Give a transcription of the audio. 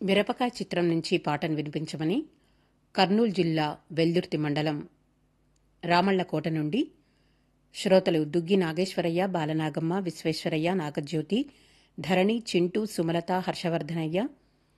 మిరపకాయ చిత్రం నుంచి పాటను వినిపించమని కర్నూలు జిల్లా వెల్దుర్తి మండలం రామళ్లకోట నుండి శ్రోతలు దుగ్గి నాగేశ్వరయ్య, బాలనాగమ్మ, విశ్వేశ్వరయ్య, నాగజ్యోతి, ధరణి, చింటూ, సుమలత, హర్షవర్ధనయ్య,